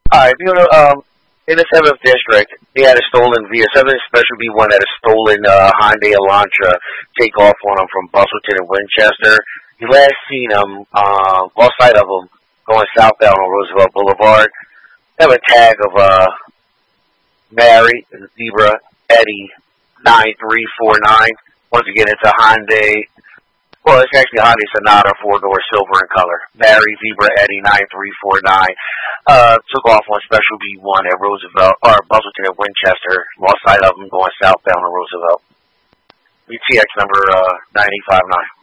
Alright, in the 7th District, he had a stolen vehicle. 7th Special B1 had a stolen Hyundai Elantra take off on him from Bustleton and Winchester. You last seen him, lost sight of him, going southbound on Roosevelt Boulevard. They have a tag of Mary Zebra Eddie 9349. Once again, it's a Hyundai. Well, it's actually a Hyundai Sonata 4-door silver in color. Mary Zebra Eddie 9349. Took off on Special B1 at Roosevelt, or Bustleton at Winchester. Lost sight of him going southbound on Roosevelt. BTX number 959.